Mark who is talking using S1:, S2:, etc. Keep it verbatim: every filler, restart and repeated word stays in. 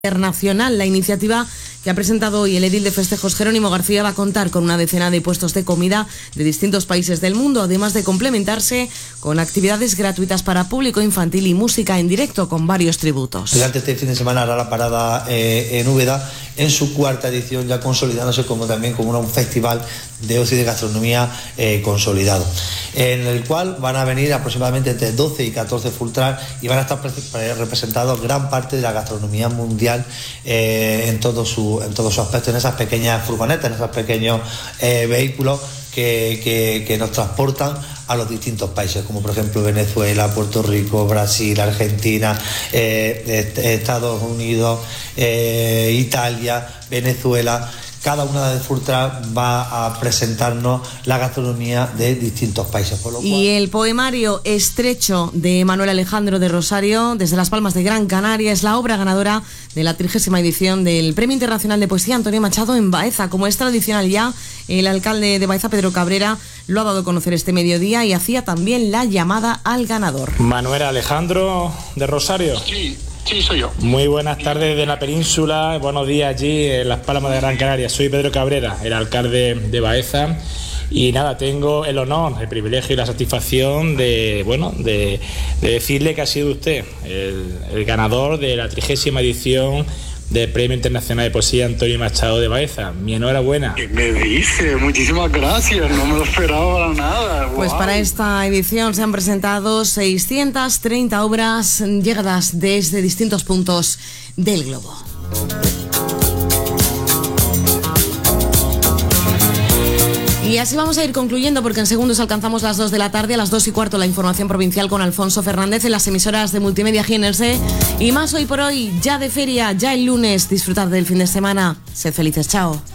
S1: Internacional. La iniciativa que ha presentado hoy el edil de festejos Jerónimo García va a contar con una decena de puestos de comida de distintos países del mundo, además de complementarse con actividades gratuitas para público infantil y música en directo con varios tributos.
S2: Durante este fin de semana hará la parada eh, en Úbeda, en su cuarta edición, ya consolidándose como también como un festival de ocio y de gastronomía eh, consolidado, en el cual van a venir aproximadamente entre doce y catorce full trucks y van a estar representados gran parte de la gastronomía mundial eh, en todo su en todo su aspecto, en esas pequeñas furgonetas, en esos pequeños eh, vehículos que, que, que nos transportan a los distintos países, como por ejemplo Venezuela, Puerto Rico, Brasil, Argentina, eh, Estados Unidos, eh, Italia, Venezuela. Cada una de full trucks va a presentarnos la gastronomía de distintos países. Por lo cual...
S1: Y el poemario Estrecho de Manuel Alejandro de Rosario, desde Las Palmas de Gran Canaria, es la obra ganadora de la trigésima edición del Premio Internacional de Poesía Antonio Machado en Baeza. Como es tradicional ya, el alcalde de Baeza, Pedro Cabrera, lo ha dado a conocer este mediodía y hacía también la llamada al ganador.
S3: Manuel Alejandro de Rosario.
S4: Sí. Sí, soy yo.
S3: Muy buenas tardes de la península, buenos días allí en Las Palmas de Gran Canaria. Soy Pedro Cabrera, el alcalde de Baeza, y nada, tengo el honor, el privilegio y la satisfacción de, bueno, de, de decirle que ha sido usted el, el ganador de la trigésima edición del Premio Internacional de Poesía Antonio Machado de Baeza. Mi enhorabuena.
S4: ¿Qué me dice? Muchísimas gracias, no me lo esperaba para nada. Wow.
S1: Pues para esta edición se han presentado seiscientas treinta obras llegadas desde distintos puntos del globo. Y así vamos a ir concluyendo, porque en segundos alcanzamos las dos de la tarde. A las dos y cuarto la información provincial con Alfonso Fernández en las emisoras de Multimedia G N S. Y más hoy por hoy, ya de feria, ya el lunes. Disfrutad del fin de semana. Sed felices, chao.